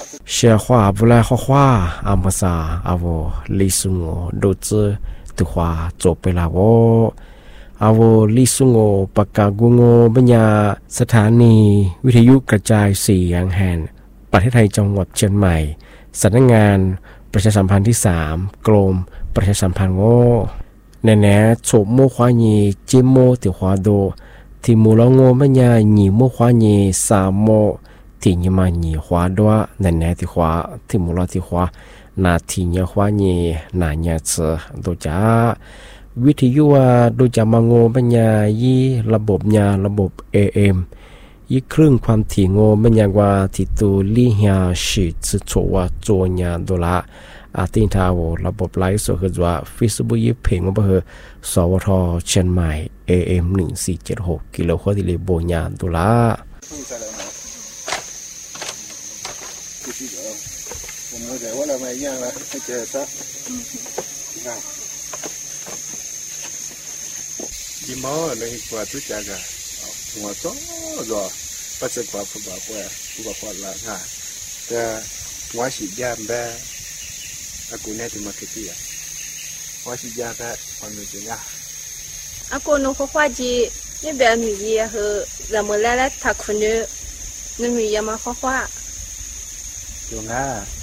เชียขวาบุลาขวาอามาซาอาวลิสุงโอโดเจตุขวาจบไปลาวอาวลิสุงโอปากกากุงโอปัญญาสถานีวิทยุกระจายเสียงแห่งประเทศไทยจังหวัดเชียงใหม่สำนักงานประชาสัมพันธ์ที่3กรมประชาสัมพันธ์โง่แน่ๆโฉมโมควาญีจิโมติขวาโดที่มูลโง่ปัญญาหนีโมควาญีสามโมที่ยมาหนีขวาดัวแน่ๆที่ขวาที่มูลที่ขวานาทีเนียขวาญีนาเนียเสือโดจ้าวิทยุโดยจะมาโง่ปัญญายี่ระบบยาระบบ AM ยี่ครึ่งความถี่โง่ปัญญากว่าที่ตัวลี่เฮียสิจะโชว่าโจญาโดละอาตินทาวระบบไลฟ์สดคือว่า Facebook ยี่เพลงมาเพื่อสวทเชียงใหม่ AM 1476กิโลเฮิรตซ์ที่เลโบญาโดละผมรู้แต่ว่าเราไม่ย่างละไม่เจอซะยี่ม้อเลยกว่าทุกอย่างอะหัวโตก็ปัจจุบันผมบอกว่าผมบอกว่าละค่ะแต่หัวฉีดยาแบบอากูเนี่ยถึงมาคิดที่อ่ะหัวฉีดยาแบบความรู้สึกอ่ะอากูนุขว่าจีนี่แบบมีเยอะเหรอเราเมื่อแล้วถ้าคนเยอะนี่มีเยอะมาขว่าอยู่ง่า